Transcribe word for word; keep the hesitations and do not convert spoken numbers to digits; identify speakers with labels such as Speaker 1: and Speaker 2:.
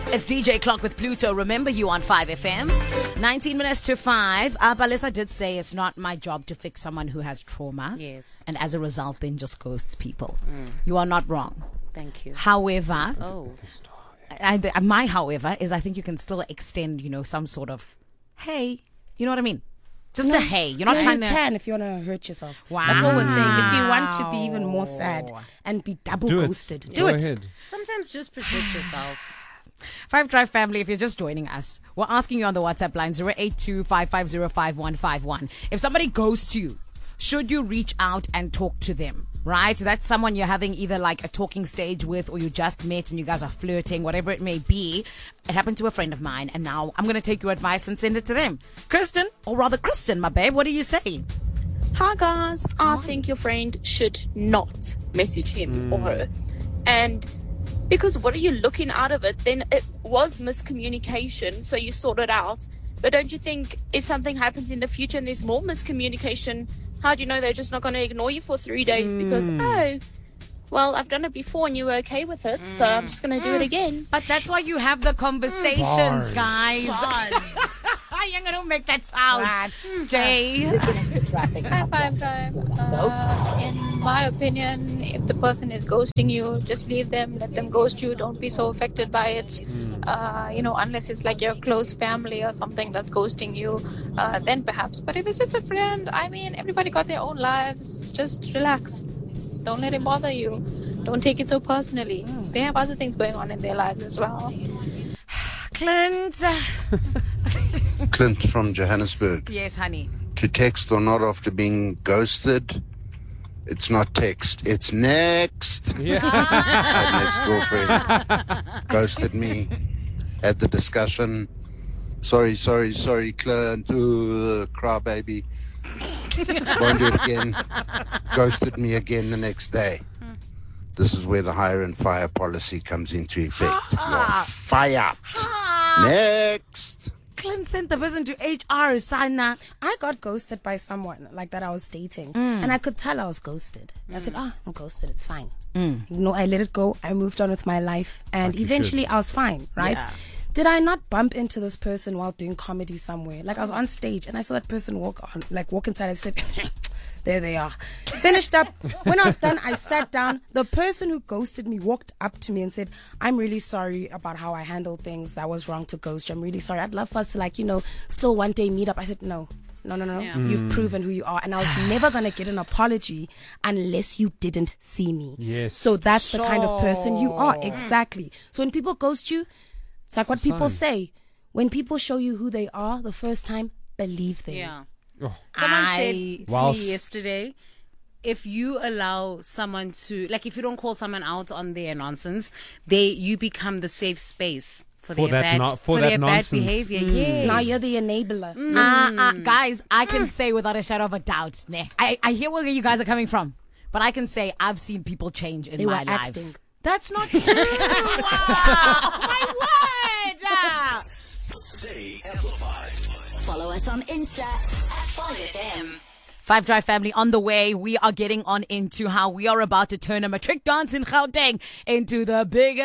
Speaker 1: It's D J Clock with Pluto. Remember you on five F M. nineteen minutes to five. Uh, Balisa did say it's not my job to fix someone who has trauma.
Speaker 2: Yes.
Speaker 1: And as a result, then just ghosts people.
Speaker 2: Mm.
Speaker 1: You are not wrong.
Speaker 2: Thank you.
Speaker 1: However,
Speaker 2: Oh.
Speaker 1: I, I, my however is I think you can still extend, you know, some sort of, hey, you know what I mean? Just a hey. You're not
Speaker 3: Yeah,
Speaker 1: trying
Speaker 3: you
Speaker 1: to.
Speaker 3: can if you want to hurt yourself.
Speaker 1: Wow.
Speaker 3: That's what we're saying. If you want to be even more sad and be double
Speaker 4: Do it.
Speaker 3: ghosted, do
Speaker 4: Go
Speaker 3: it.
Speaker 4: ahead.
Speaker 2: Sometimes just protect yourself.
Speaker 1: Five Drive family, if you're just joining us, we're asking you on the WhatsApp line zero eight two, five five zero, five one five one. If somebody ghosts you, should you reach out and talk to them? Right? That's someone you're having either like a talking stage with, or you just met and you guys are flirting, whatever it may be. It happened to a friend of mine, and now I'm going to take your advice and send it to them. Kirsten, or rather Kristen, my babe, what do you say?
Speaker 5: Hi guys, I think your friend should not message him or her. And because what are you looking out of it? Then it was miscommunication, so you sort it out. But don't you think if something happens in the future and there's more miscommunication, how do you know they're just not going to ignore you for three days because, oh, well, I've done it before and you were okay with it, so I'm just going to do it again.
Speaker 1: But that's why you have the conversations,
Speaker 4: Bars.
Speaker 1: guys. You're going to make that sound. Say.
Speaker 6: High five drive. Uh, in my opinion, if the person is ghosting you, just leave them, let them ghost you. Don't be so affected by it. Uh, you know, unless it's like your close family or something that's ghosting you, uh, then perhaps. But if it's just a friend, I mean, everybody got their own lives. Just relax. Don't let it bother you. Don't take it so personally. They have other things going on in their lives as well.
Speaker 1: Clint.
Speaker 7: Clint from Johannesburg.
Speaker 1: Yes, honey.
Speaker 7: To text or not after being ghosted, it's not text, it's next.
Speaker 4: Yeah.
Speaker 7: My next girlfriend ghosted me. Had the discussion. Sorry, sorry, sorry, Clint. Ooh, cry baby. Won't do it again. Ghosted me again the next day. This is where the hire and fire policy comes into effect. You're fired. Next.
Speaker 1: Clint sent the person to H R, Sana.
Speaker 3: I got ghosted by someone like that I was dating, and I could tell I was ghosted. I said, "Oh, I'm ghosted. It's fine." You know, I let it go. I moved on with my life, and
Speaker 4: Like you
Speaker 3: eventually I was fine. Right?
Speaker 1: Yeah.
Speaker 3: Did I not bump into this person while doing comedy somewhere? Like I was on stage and I saw that person walk on, like walk inside. I said, "There they are." Finished up. When I was done, I sat down. The person who ghosted me walked up to me and said, "I'm really sorry about how I handled things. That was wrong to ghost you. I'm really sorry. I'd love for us to, like, you know, still one day meet up." I said, "No, no, no, no.
Speaker 2: Yeah.
Speaker 3: You've proven who you are, and I was never gonna get an apology unless you didn't see me."
Speaker 4: Yes.
Speaker 3: So that's the kind of person you are.
Speaker 1: Sure.
Speaker 3: Exactly. So when people ghost you, it's like what
Speaker 4: It's a
Speaker 3: people
Speaker 4: sign.
Speaker 3: say. When people show you who they are the first time, believe them.
Speaker 2: Yeah.
Speaker 4: Oh.
Speaker 2: Someone
Speaker 1: I-
Speaker 2: said to
Speaker 4: Whilst-
Speaker 2: me yesterday, if you allow someone to, like, if you don't call someone out on their nonsense, they you become the safe space for,
Speaker 4: For
Speaker 2: their
Speaker 4: that
Speaker 2: bad
Speaker 4: no- for
Speaker 2: for
Speaker 4: that
Speaker 2: their
Speaker 4: nonsense.
Speaker 2: bad behavior. Yes.
Speaker 3: Now you're the enabler.
Speaker 1: Uh, uh, guys, I can say without a shadow of a doubt, nah, I, I hear where you guys are coming from, but I can say I've seen people change in
Speaker 3: They
Speaker 1: my
Speaker 3: were
Speaker 1: life.
Speaker 3: acting.
Speaker 1: That's not true. Wow. My word. Ah.
Speaker 8: Stay amplified.
Speaker 9: Follow us on Insta at five F M.
Speaker 1: Five Drive family, on the way, we are getting on into how we are about to turn a matric dance in Gauteng into the biggest